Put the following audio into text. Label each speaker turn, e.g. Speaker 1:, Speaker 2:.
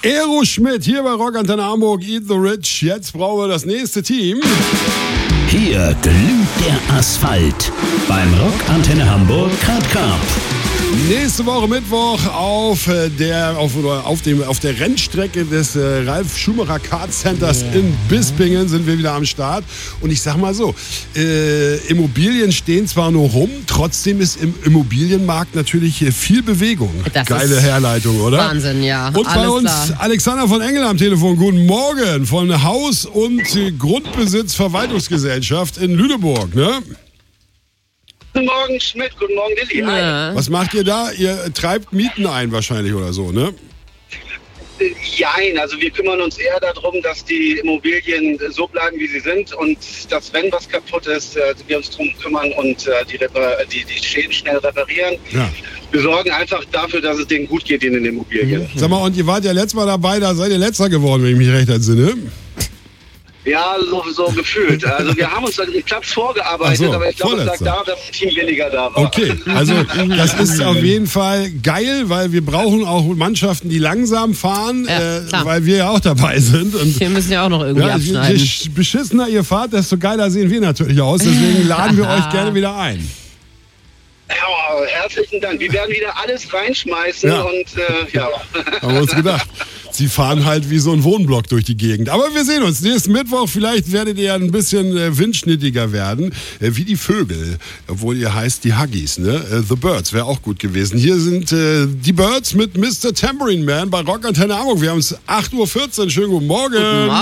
Speaker 1: Aero Schmidt hier bei Rock Antenne Hamburg, Eat the Rich. Jetzt brauchen wir das nächste Team.
Speaker 2: Hier glüht der Asphalt beim Rock Antenne Hamburg Kart Cup.
Speaker 1: Nächste Woche Mittwoch auf der Rennstrecke des Ralf Schumacher Kart Centers in Bispingen sind wir wieder am Start. Und ich sag mal so, Immobilien stehen zwar nur rum, trotzdem ist im Immobilienmarkt natürlich viel Bewegung.
Speaker 3: Das
Speaker 1: Geile
Speaker 3: ist
Speaker 1: Herleitung, oder?
Speaker 3: Wahnsinn, ja.
Speaker 1: Und bei uns
Speaker 3: klar.
Speaker 1: Alexander von Engel am Telefon. Guten Morgen von Haus- und Grundbesitzverwaltungsgesellschaft in Lüneburg, ne?
Speaker 4: Guten Morgen Schmidt, guten Morgen Lilly.
Speaker 3: Ja.
Speaker 1: Was macht ihr da? Ihr treibt Mieten ein wahrscheinlich oder so, ne?
Speaker 4: Jein, also wir kümmern uns eher darum, dass die Immobilien so bleiben, wie sie sind und dass, wenn was kaputt ist, wir uns darum kümmern und die Schäden schnell reparieren.
Speaker 1: Ja.
Speaker 4: Wir sorgen einfach dafür, dass es denen gut geht in den Immobilien.
Speaker 1: Sag mal, und ihr wart ja letztes Mal dabei, da seid ihr Letzter geworden, wenn ich mich recht entsinne.
Speaker 4: Ja, so gefühlt. Also wir haben uns dann den Platz vorgearbeitet,
Speaker 1: Ach so,
Speaker 4: aber ich glaube, es lag
Speaker 1: Vorletzter.
Speaker 4: daran, dass das Team weniger da war.
Speaker 1: Okay, also das ist auf jeden Fall geil, weil wir brauchen auch Mannschaften, die langsam fahren,
Speaker 3: Ja, klar.
Speaker 1: weil wir ja auch dabei sind. Und
Speaker 3: Wir müssen ja auch noch irgendwie abschneiden.
Speaker 1: je beschissener ihr fahrt, desto geiler sehen wir natürlich aus. Deswegen laden wir euch gerne wieder ein.
Speaker 4: Ja, herzlichen Dank. Wir werden wieder alles reinschmeißen
Speaker 1: Ja.
Speaker 4: und ja.
Speaker 1: Haben wir uns gedacht. Sie fahren halt wie so ein Wohnblock durch die Gegend. Aber wir sehen uns nächsten Mittwoch. Vielleicht werdet ihr ein bisschen windschnittiger werden. Wie die Vögel. Obwohl ihr heißt die Huggies, ne? The Birds wäre auch gut gewesen. Hier sind die Birds mit Mr. Tambourine Man bei Rock Antenne Hamburg. Wir haben es 8:14 Uhr. Schönen guten Morgen.
Speaker 3: Guten Morgen.